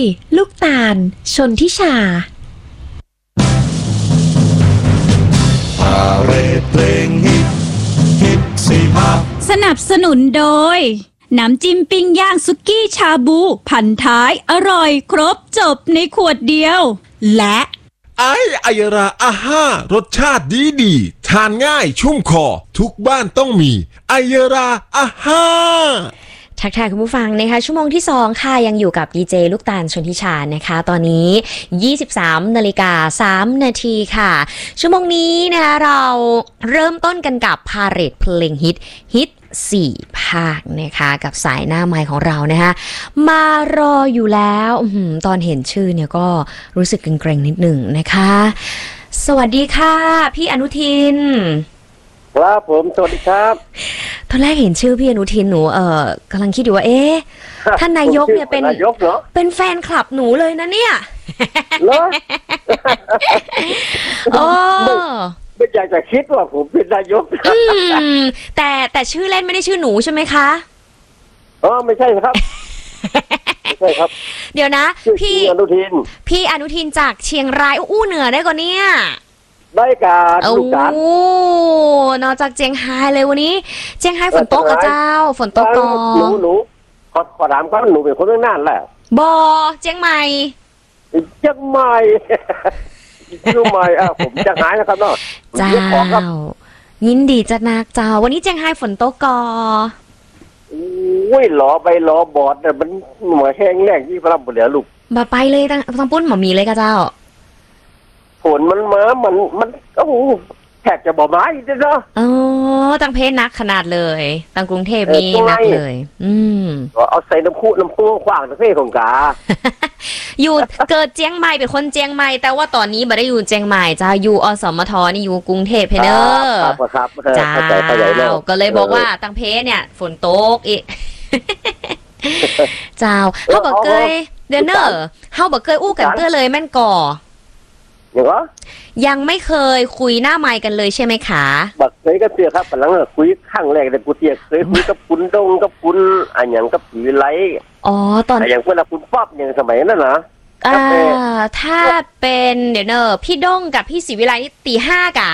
ลูกตาลชนทิชาพาเรดเพลงฮิตสีภาพสนับสนุนโดยน้ำจิ้มปิ้งย่างสุกี้ชาบูพันท้ายอร่อยครบจบในขวดเดียวและไอยราอาห้ารสชาติดีทานง่ายชุ่มคอทุกบ้านต้องมีไอยราอาห้าทักทายคุณผู้ฟังนะคะชั่วโมงที่2ค่ะยังอยู่กับดีเจลูกตาลชนทิชานะคะตอนนี้ 23:03 นาทีค่ะชั่วโมงนี้นะคะเราเริ่มต้นกันกับพาเหรดเพลงฮิต4 ภาคนะคะกับสายหน้าไมค์ของเรานะคะมารออยู่แล้วตอนเห็นชื่อเนี่ยก็รู้สึกเกรงๆนิดหนึ่งนะคะสวัสดีค่ะพี่อนุทินครับผมสวัสดีครับตอนแรกเห็นชื่อพี่อนุทินหนูกำลังคิดอยู่ว่าท่านนายกเนี่ยเป็นนายกเหรอเป็นแฟนคลับหนูเลยนะเนี่ยเหรอไม่อยากจะคิดว่าผมเป็นนายกแต่ชื่อเล่นไม่ได้ชื่อหนูใช่ไหมคะไม่ใช่ครับไม่ใช่ครับเดี๋ยวนะพี่อนุทินจากเชียงรายอู้เหนือได้ก่อนเนี่ยได้การลูกการนอกจากเจียงไฮ้เลยวันนี้เจียงไฮ้ฝนตกกับเจ้าฝนตกต่อหนูขอถามก่อนหนูเป็นคนเมืองน่านแหละเจียงใหม่รู้ไหมผมเจียงไฮ้นะครับเนาะเจ้ายินดีจัดนักเจ้าวันนี้เจียงไฮ้ฝนตกก่อล้อใบล้อบอดเนี่ยมันหน่วยแห้งแล้งที่พระบุญเหลือลูกบ่ไปเลยตั้งปุ้นหมอมีเลยกับเจ้าฝนมันมามันโอ้โหแทบจะบ่ไม้จ้ะเนาะตั้งเพชรนักขนาดเลยตั้งกรุงเทพนี่นักเลยก็เอาใส่น้ำพุขว้างทั้งเพศของกาอยู่เกิดเจียงใหม่เป็นคนเจียงใหม่แต่ว่าตอนนี้บ่ได้อยู่เจียงใหม่จ้าอยู่อสมทนี่อยู่กรุงเทพเพเนอร์ครับจ้าก็เลยบอกว่าตั้งเพชรเนี่ยฝนตกอีกเจ้าเฮาบ่เคยเดนเนอร์เฮาบ่เคยอู้กันเตื้อเลยแม่นก่อยังไม่เคยคุยหน้าไมค์กันเลยใช่ไหมคะบักเคยก็เสียครับกำลังคุยครั้งแรกแต่กูเสียเคยคุยกับคุณดงกับคุณอย่างกับผีไลตอนอย่างเวลาคุณป๊อบอย่างสมัยนั้นนะถ้าเป็นเดี๋ยวพี่ดงกับพี่ศรีวิไลนี่ตี 5กะ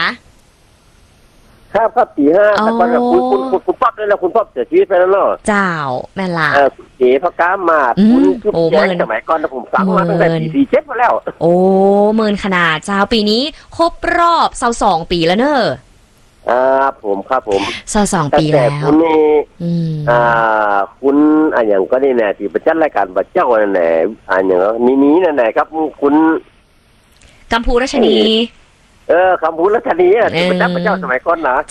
ครับตี 5แต่ก่อนคุณป๊อบเลยนะคุณป๊อบเสียชีวิตไปแล้วเนาะเจ้าแม่ล่ะเก๋พระกามาคุณชุบแย้งสมัยก่อนผมฟังมาตั้งแต่ปี47มาแล้วเมินขนาดเจ้าปีนี้ครบรอบ22 ปีแล้วเนอะผมครับผม 22 ปีแล้วคุณนี่คุณอย่างก็นี่แน่ที่ประจัดรายการบัดเจ้านั่นแหละอย่างนี้นั่นแหละครับคุณกัมพูรัชนีคำพูดรัชนีที่ประจัดพระเจ้าสมัยก่อนนะ